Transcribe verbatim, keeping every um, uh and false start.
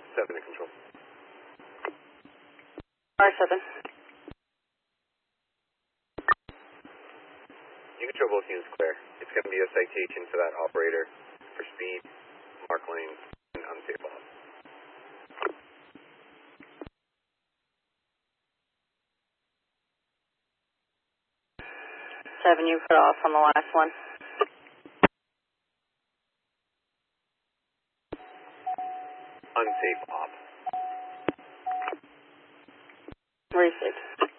seven to control. R seven. You control both units clear. It's going to be a citation to that operator for speed, mark lane, and unsafe off. Seven, you cut off on the last one. Unsafe off. Three six.